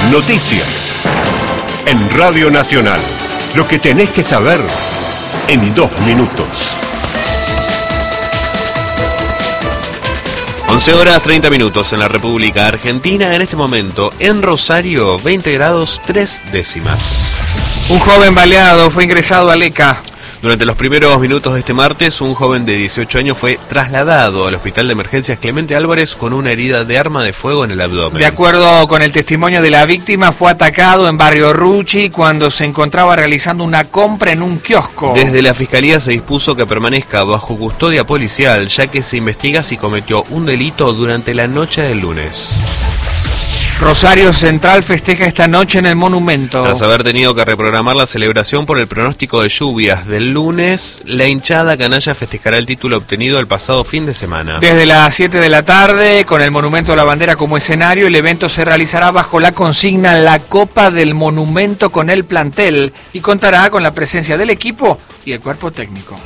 Noticias. En Radio Nacional. Lo que tenés que saber en 2 minutos. 11 horas 30 minutos en la República Argentina. En este momento, en Rosario, 20 grados 3 décimas. Un joven baleado fue ingresado al ECA. Durante los primeros minutos de este martes, un joven de 18 años fue trasladado al Hospital de Emergencias Clemente Álvarez con una herida de arma de fuego en el abdomen. De acuerdo con el testimonio de la víctima, fue atacado en Barrio Rucci cuando se encontraba realizando una compra en un kiosco. Desde la Fiscalía se dispuso que permanezca bajo custodia policial, ya que se investiga si cometió un delito durante la noche del lunes. Rosario Central festeja esta noche en el Monumento. Tras haber tenido que reprogramar la celebración por el pronóstico de lluvias del lunes, la hinchada canalla festejará el título obtenido el pasado fin de semana. Desde las 7 de la tarde, con el Monumento a la Bandera como escenario, el evento se realizará bajo la consigna La Copa del Monumento con el plantel y contará con la presencia del equipo y el cuerpo técnico.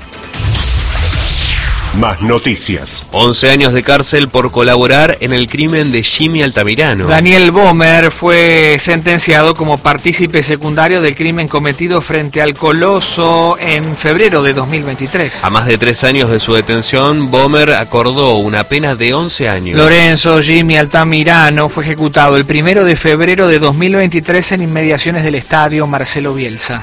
Más noticias. 11 años de cárcel por colaborar en el crimen de Jimmy Altamirano. Daniel Bomer fue sentenciado como partícipe secundario del crimen cometido frente al Coloso en febrero de 2023. A más de 3 años de su detención, Bomer acordó una pena de 11 años. Lorenzo Jimmy Altamirano fue ejecutado el 1 de febrero de 2023 en inmediaciones del estadio Marcelo Bielsa.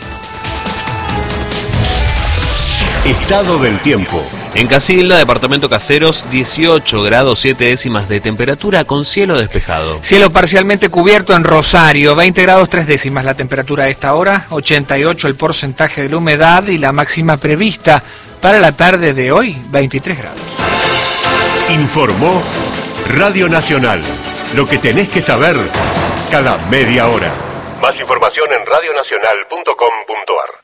Estado del tiempo. En Casilda, departamento Caseros, 18 grados 7 décimas de temperatura con cielo despejado. Cielo parcialmente cubierto en Rosario, 20 grados 3 décimas la temperatura a esta hora, 88 el porcentaje de la humedad y la máxima prevista para la tarde de hoy, 23 grados. Informó Radio Nacional. Lo que tenés que saber cada media hora. Más información en radionacional.com.ar.